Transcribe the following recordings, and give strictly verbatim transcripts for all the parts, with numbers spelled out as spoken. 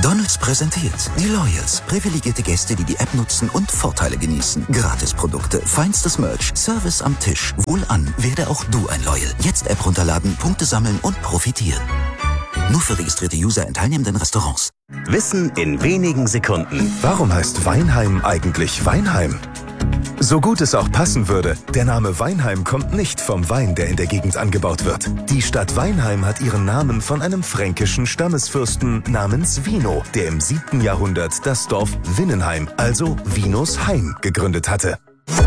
McDonald's präsentiert die Loyals. Privilegierte Gäste, die die App nutzen und Vorteile genießen. Gratisprodukte, feinstes Merch, Service am Tisch. Wohlan, werde auch du ein Loyal. Jetzt App runterladen, Punkte sammeln und profitieren. Nur für registrierte User in teilnehmenden Restaurants. Wissen in wenigen Sekunden. Warum heißt Weinheim eigentlich Weinheim? So gut es auch passen würde, der Name Weinheim kommt nicht vom Wein, der in der Gegend angebaut wird. Die Stadt Weinheim hat ihren Namen von einem fränkischen Stammesfürsten namens Wino, der im siebten Jahrhundert das Dorf Winnenheim, also Winos Heim, gegründet hatte.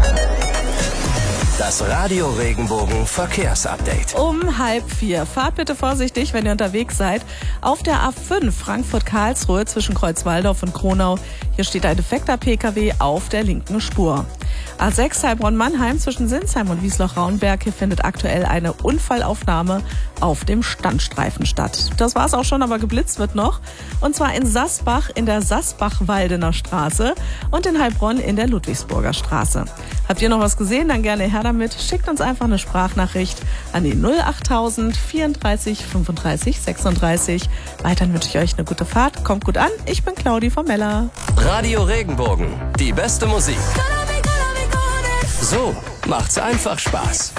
Das Radio Regenbogen Verkehrsupdate. Um halb vier. Fahrt bitte vorsichtig, wenn ihr unterwegs seid. Auf der A fünf Frankfurt-Karlsruhe zwischen Kreuzwaldorf und Kronau. Hier steht ein defekter P K W auf der linken Spur. A sechs Heilbronn-Mannheim zwischen Sinsheim und Wiesloch-Rauenberg. Hier findet aktuell eine Unfallaufnahme auf dem Standstreifen statt. Das war's auch schon, aber geblitzt wird noch. Und zwar in Sassbach in der Sassbach-Waldener Straße und in Heilbronn in der Ludwigsburger Straße. Habt ihr noch was gesehen? Dann gerne her damit. Schickt uns einfach eine Sprachnachricht an die null achttausend vierunddreißig fünfunddreißig sechsunddreißig. Weiterhin wünsche ich euch eine gute Fahrt. Kommt gut an. Ich bin Claudi von Mella. Radio Regenbogen, die beste Musik. So macht's einfach Spaß.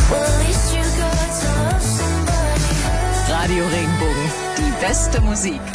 Radio Regenbogen, die beste Musik.